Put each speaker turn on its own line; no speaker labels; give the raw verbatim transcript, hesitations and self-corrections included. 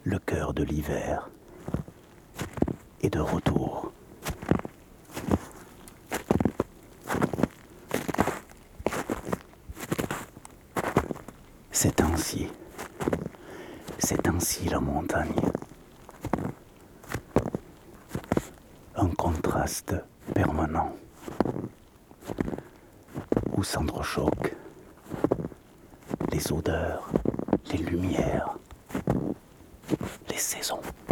le cœur de l'hiver est de retour. C'est ainsi, c'est ainsi la montagne. Un contraste permanent où s'entrechoquent les odeurs, les lumières, les saisons.